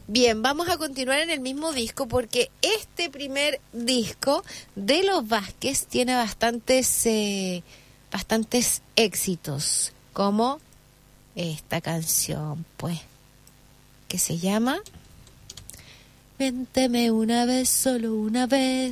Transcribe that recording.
Bien, vamos a continuar en el mismo disco porque este primer disco de Los Vázquez tiene bastantes éxitos, como esta canción, pues, que se llama Vénteme una vez, solo una vez,